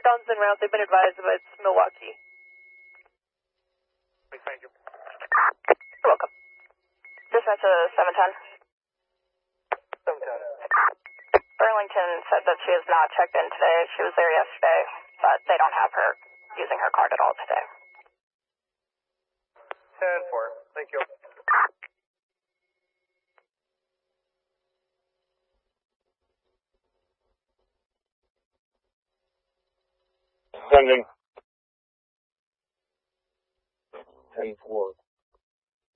northbound's en route. They've been advised of it's Milwaukee. Thank you. You're welcome. Dispatch to 710. 710. Burlington said that she has not checked in today. She was there yesterday, but they don't have her using her card at all today. 10-4. Thank you. Sending.